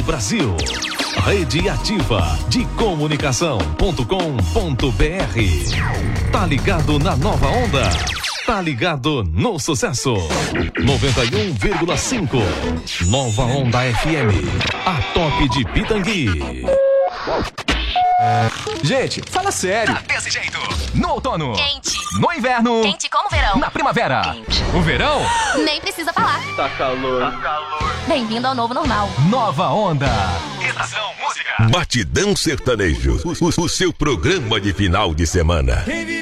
Brasil. Rede Ativa de Comunicação.com.br. Tá ligado na nova onda? Tá ligado no sucesso. 91,5. Nova Onda FM. A top de Pitangui. Gente, fala sério. Tá desse jeito. No outono. Quente. No inverno. Quente como verão. Na primavera. Quente. O verão. Nem precisa falar. Tá calor. Bem-vindo ao novo normal. Nova Onda. Estação Música. Batidão Sertanejo. O seu programa de final de semana.